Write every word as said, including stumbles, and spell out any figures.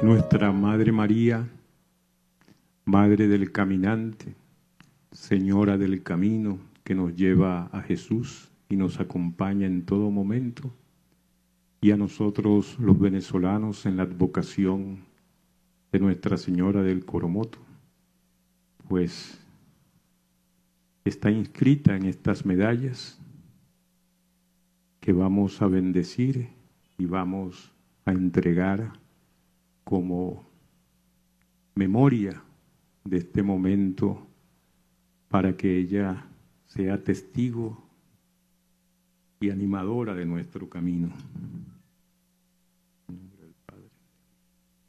Nuestra Madre María, Madre del Caminante, Señora del Camino que nos lleva a Jesús y nos acompaña en todo momento, y a nosotros los venezolanos en la advocación de Nuestra Señora del Coromoto, pues está inscrita en estas medallas que vamos a bendecir y vamos a entregar como memoria de este momento para que ella sea testigo y animadora de nuestro camino.